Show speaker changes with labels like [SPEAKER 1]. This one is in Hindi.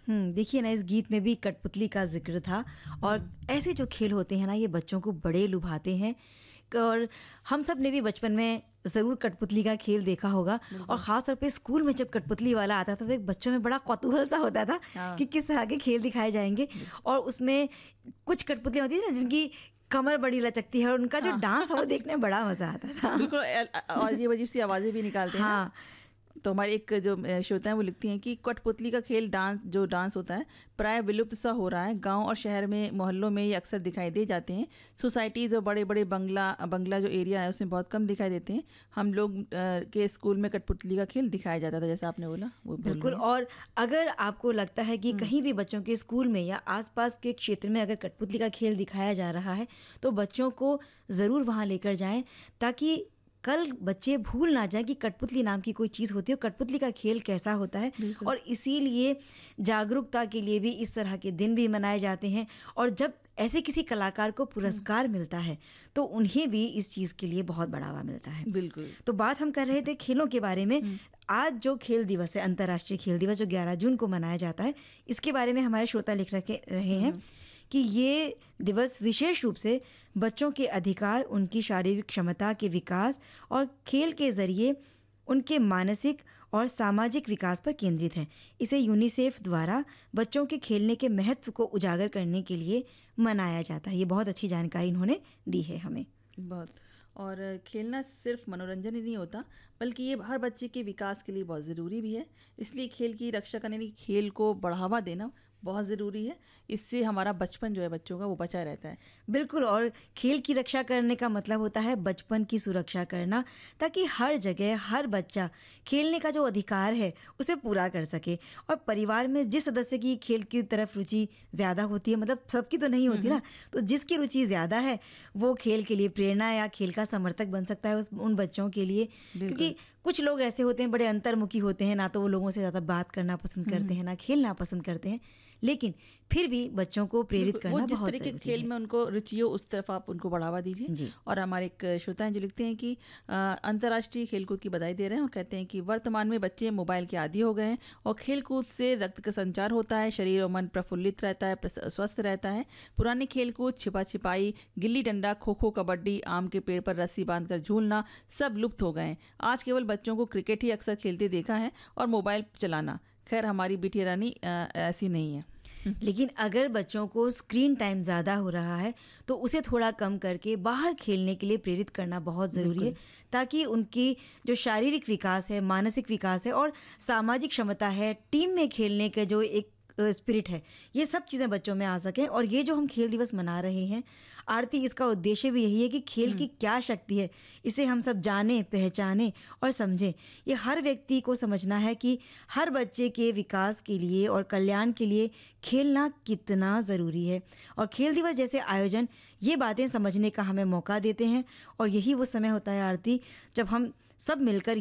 [SPEAKER 1] देखिए ना, इस गीत में भी कठपुतली का ज़िक्र था और ऐसे जो खेल होते हैं ना, ये बच्चों को बड़े लुभाते हैं। और हम सब ने भी बचपन में ज़रूर कठपुतली का खेल देखा होगा और ख़ास तौर पे स्कूल में जब कठपुतली वाला आता था तो एक बच्चों में बड़ा कौतूहल सा होता था कि किस तरह के खेल दिखाए जाएंगे। और उसमें कुछ कठपुतलियाँ होती है ना जिनकी कमर बड़ी लचकती है और उनका जो डांस है वो देखने में बड़ा मज़ा आता था।
[SPEAKER 2] बिल्कुल, और ये अजीब सी आवाज़ें भी निकालते हैं।
[SPEAKER 1] हाँ,
[SPEAKER 2] तो हमारी एक जो श्रोता है वो लिखती हैं कि कठपुतली का खेल डांस होता है प्राय विलुप्त सा हो रहा है। गांव और शहर में, मोहल्लों में ये अक्सर दिखाई दे जाते हैं। सोसाइटीज़ और बड़े बड़े बंगला जो एरिया है उसमें बहुत कम दिखाई देते हैं। हम लोग के स्कूल में कठपुतली का खेल दिखाया जाता था, जैसे आपने बोला वो
[SPEAKER 1] बिल्कुल। और अगर आपको लगता है कि कहीं भी बच्चों के स्कूल में या आसपास के क्षेत्र में अगर कठपुतली का खेल दिखाया जा रहा है तो बच्चों को ज़रूर वहाँ लेकर जाएं, ताकि कल बच्चे भूल ना जाएं कि कठपुतली नाम की कोई चीज़ होती है और कठपुतली का खेल कैसा होता है। और इसीलिए जागरूकता के लिए भी इस तरह के दिन भी मनाए जाते हैं। और जब ऐसे किसी कलाकार को पुरस्कार मिलता है तो उन्हें भी इस चीज़ के लिए बहुत बढ़ावा मिलता है।
[SPEAKER 2] बिल्कुल।
[SPEAKER 1] तो बात हम कर रहे थे खेलों के बारे में। आज जो खेल दिवस है, अंतर्राष्ट्रीय खेल दिवस, जो 11 जून को मनाया जाता है, इसके बारे में हमारे श्रोता लिख रहे हैं कि ये दिवस विशेष रूप से बच्चों के अधिकार, उनकी शारीरिक क्षमता के विकास और खेल के ज़रिए उनके मानसिक और सामाजिक विकास पर केंद्रित है। इसे यूनिसेफ द्वारा बच्चों के खेलने के महत्व को उजागर करने के लिए मनाया जाता है। ये बहुत अच्छी जानकारी इन्होंने दी है हमें।
[SPEAKER 2] बहुत। और खेलना सिर्फ मनोरंजन ही नहीं होता, बल्कि ये हर बच्चे के विकास के लिए बहुत ज़रूरी भी है। इसलिए खेल की रक्षा करने की, खेल को बढ़ावा देना बहुत ज़रूरी है। इससे हमारा बचपन जो है बच्चों का वो बचा रहता है।
[SPEAKER 1] बिल्कुल। और खेल की रक्षा करने का मतलब होता है बचपन की सुरक्षा करना, ताकि हर जगह हर बच्चा खेलने का जो अधिकार है उसे पूरा कर सके। और परिवार में जिस सदस्य की खेल की तरफ रुचि ज़्यादा होती है, मतलब सबकी तो नहीं होती ना, तो जिसकी रुचि ज़्यादा है वो खेल के लिए प्रेरणा या खेल का समर्थक बन सकता है उन बच्चों के लिए। क्योंकि कुछ लोग ऐसे होते हैं, बड़े अंतर्मुखी होते हैं, ना तो वो लोगों से ज़्यादा बात करना पसंद करते हैं, ना खेलना पसंद करते हैं, लेकिन फिर भी बच्चों को प्रेरित करना बहुत ज़रूरी है।
[SPEAKER 2] जिस तरह के खेल में उनको रुचि हो उस तरफ आप उनको बढ़ावा दीजिए। और हमारे एक श्रोता हैं जो लिखते हैं कि अंतर्राष्ट्रीय खेलकूद की बधाई दे रहे हैं और कहते हैं कि वर्तमान में बच्चे मोबाइल के आदी हो गए हैं और खेलकूद से रक्त का संचार होता है, शरीर और मन प्रफुल्लित रहता है, स्वस्थ रहता है। पुराने खेलकूद, छिपा छिपाई, गिल्ली डंडा, खो खो, कबड्डी, आम के पेड़ पर रस्सी बांधकर झूलना सब लुप्त हो गए हैं। आज केवल बच्चों को क्रिकेट ही अक्सर खेलते देखा है और मोबाइल चलाना। खैर, हमारी बिटिया रानी ऐसी नहीं है।
[SPEAKER 1] लेकिन अगर बच्चों को स्क्रीन टाइम ज़्यादा हो रहा है तो उसे थोड़ा कम करके बाहर खेलने के लिए प्रेरित करना बहुत ज़रूरी है, ताकि उनकी जो शारीरिक विकास है, मानसिक विकास है और सामाजिक क्षमता है, टीम में खेलने के जो एक स्पिरिट है, ये सब चीज़ें बच्चों में आ सकें। और ये जो हम खेल दिवस मना रहे हैं आरती, इसका उद्देश्य भी यही है कि खेल की क्या शक्ति है इसे हम सब जानें, पहचानें और समझें। ये हर व्यक्ति को समझना है कि हर बच्चे के विकास के लिए और कल्याण के लिए खेलना कितना ज़रूरी है। और खेल दिवस जैसे आयोजन ये बातें समझने का हमें मौका देते हैं। और यही वो समय होता है आरती जब हम सब मिलकर